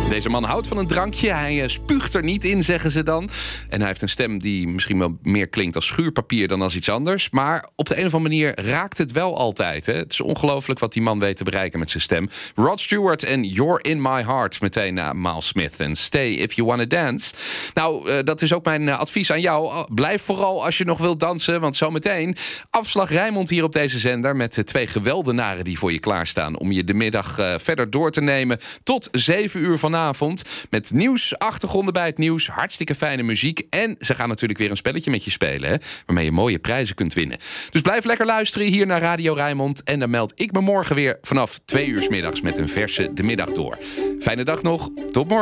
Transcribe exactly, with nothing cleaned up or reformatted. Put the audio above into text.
Deze man houdt van een drankje. Hij uh, spuugt er niet in, zeggen ze dan. En hij heeft een stem die misschien wel meer klinkt als schuurpapier dan als iets anders. Maar op de een of andere manier raakt het wel altijd. Hè? Het is ongelooflijk wat die man weet te bereiken met zijn stem. Rod Stewart en You're in My Heart. Meteen na Miles Smith en Stay If You Wanna Dance. Nou, uh, dat is ook mijn uh, advies aan jou. Blijf vooral als je nog wilt dansen. Want zometeen afslag Rijnmond hier op deze zender. Met uh, twee geweldenaren die voor je klaarstaan. Om je de middag uh, verder door te nemen. Tot zeven uur vanavond. Met nieuws, achtergronden bij het nieuws. Hartstikke fijne muziek. En ze gaan natuurlijk weer een spelletje met je spelen. Hè, waarmee je mooie prijzen kunt winnen. Dus blijf lekker luisteren hier naar Radio Rijnmond. En dan meld ik me morgen weer vanaf twee uur 's middags met een verse de middag door. Fijne dag nog. Tot morgen.